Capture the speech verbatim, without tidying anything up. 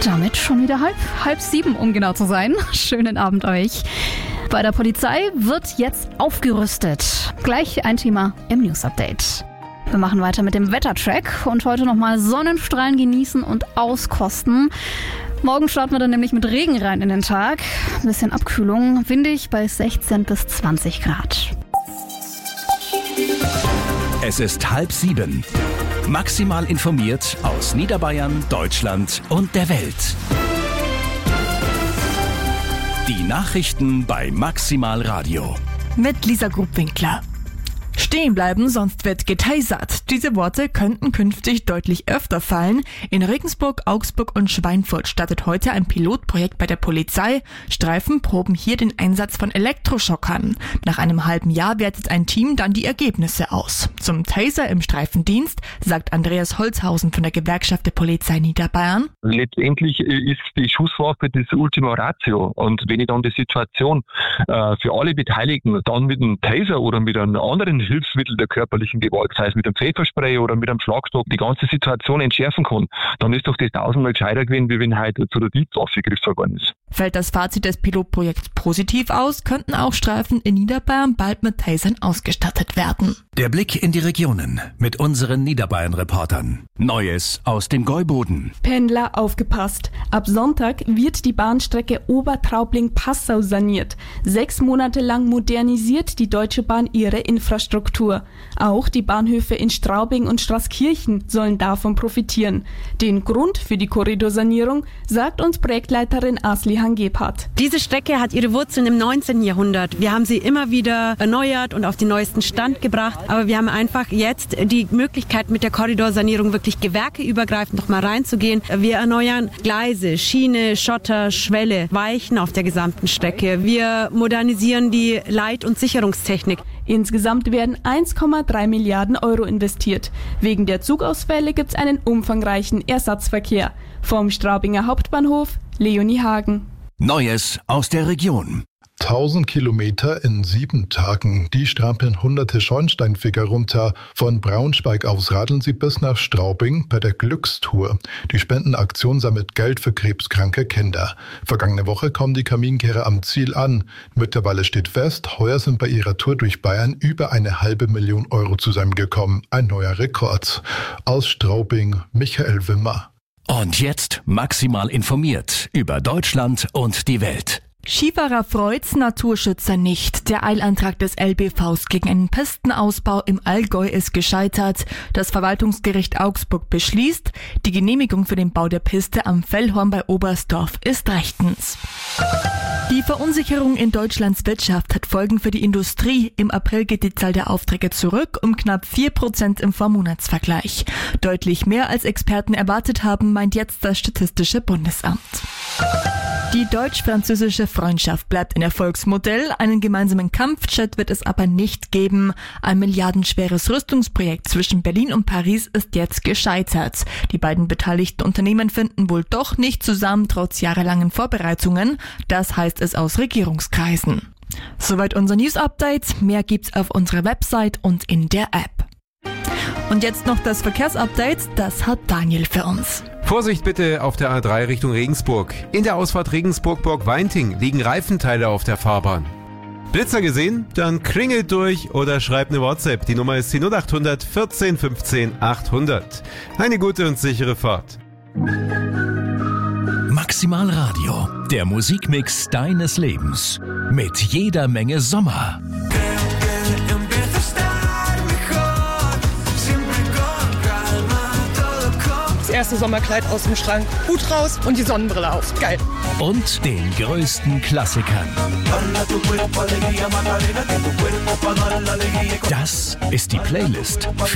Damit schon wieder halb, halb sieben, um genau zu sein. Schönen Abend euch. Bei der Polizei wird jetzt aufgerüstet. Gleich ein Thema im News-Update. Wir machen weiter mit dem Wettertrack und heute nochmal Sonnenstrahlen genießen und auskosten. Morgen starten wir dann nämlich mit Regen rein in den Tag. Ein bisschen Abkühlung, windig bei sechzehn bis zwanzig Grad. Es ist halb sieben. Maximal informiert aus Niederbayern, Deutschland und der Welt. Die Nachrichten bei Maximal Radio. Mit Lisa Grubwinkler. Stehen bleiben, sonst wird getasert. Diese Worte könnten künftig deutlich öfter fallen. In Regensburg, Augsburg und Schweinfurt startet heute ein Pilotprojekt bei der Polizei. Streifen proben hier den Einsatz von Elektroschockern. Nach einem halben Jahr wertet ein Team dann die Ergebnisse aus. Zum Taser im Streifendienst sagt Andreas Holzhausen von der Gewerkschaft der Polizei Niederbayern. Letztendlich ist die Schusswaffe das Ultima Ratio. Und wenn ich dann die Situation äh, für alle Beteiligten dann mit einem Taser oder mit einem anderen Hilfsmittel der körperlichen Gewalt, sei es mit einem Pfefferspray oder mit einem Schlagstock, die ganze Situation entschärfen kann, dann ist doch das tausendmal gescheiter gewesen, wie wenn heute zu der Diebwaffe gegriffen worden ist. Fällt das Fazit des Pilotprojekts positiv aus, könnten auch Streifen in Niederbayern bald mit Tasern ausgestattet werden. Der Blick in die Regionen mit unseren Niederbayern-Reportern. Neues aus dem Gäuboden. Pendler, aufgepasst. Ab Sonntag wird die Bahnstrecke Obertraubling-Passau saniert. Sechs Monate lang modernisiert die Deutsche Bahn ihre Infrastruktur. Auch die Bahnhöfe in Straubing und Straßkirchen sollen davon profitieren. Den Grund für die Korridorsanierung sagt uns Projektleiterin Asli Gebhardt. Diese Strecke hat ihre Wurzeln im neunzehnten Jahrhundert. Wir haben sie immer wieder erneuert und auf den neuesten Stand gebracht. Aber wir haben einfach jetzt die Möglichkeit, mit der Korridorsanierung wirklich gewerkeübergreifend noch mal reinzugehen. Wir erneuern Gleise, Schiene, Schotter, Schwelle, Weichen auf der gesamten Strecke. Wir modernisieren die Leit- und Sicherungstechnik. Insgesamt werden eins Komma drei Milliarden Euro investiert. Wegen der Zugausfälle gibt es einen umfangreichen Ersatzverkehr. Vom Straubinger Hauptbahnhof, Leonie Hagen. Neues aus der Region. tausend Kilometer in sieben Tagen. Die strampeln hunderte Schornsteinfeger runter. Von Braunschweig aus radeln sie bis nach Straubing bei der Glückstour. Die Spendenaktion sammelt Geld für krebskranke Kinder. Vergangene Woche kommen die Kaminkehrer am Ziel an. Mittlerweile steht fest, heuer sind bei ihrer Tour durch Bayern über eine halbe Million Euro zusammengekommen. Ein neuer Rekord. Aus Straubing, Michael Wimmer. Und jetzt maximal informiert über Deutschland und die Welt. Skifahrer freut's, Naturschützer nicht. Der Eilantrag des L B Vs gegen einen Pistenausbau im Allgäu ist gescheitert. Das Verwaltungsgericht Augsburg beschließt, die Genehmigung für den Bau der Piste am Fellhorn bei Oberstdorf ist rechtens. Die Verunsicherung in Deutschlands Wirtschaft hat Folgen für die Industrie. Im April geht die Zahl der Aufträge zurück um knapp vier Prozent im Vormonatsvergleich. Deutlich mehr als Experten erwartet haben, meint jetzt das Statistische Bundesamt. Die deutsch-französische Freundschaft bleibt ein Erfolgsmodell. Einen gemeinsamen Kampfjet wird es aber nicht geben. Ein milliardenschweres Rüstungsprojekt zwischen Berlin und Paris ist jetzt gescheitert. Die beiden beteiligten Unternehmen finden wohl doch nicht zusammen, trotz jahrelangen Vorbereitungen. Das heißt es aus Regierungskreisen. Soweit unser News-Update. Mehr gibt's auf unserer Website und in der App. Und jetzt noch das Verkehrsupdate. Das hat Daniel für uns. Vorsicht bitte auf der A drei Richtung Regensburg. In der Ausfahrt Regensburg-Borgweinting liegen Reifenteile auf der Fahrbahn. Blitzer gesehen? Dann klingelt durch oder schreibt eine WhatsApp. Die Nummer ist die null acht hundert vierzehn fünfzehn achthundert. Eine gute und sichere Fahrt. Maximal Radio, der Musikmix deines Lebens. Mit jeder Menge Sommer. Das erste Sommerkleid aus dem Schrank, Hut raus und die Sonnenbrille auf. Geil. Und den größten Klassikern. Das ist die Playlist für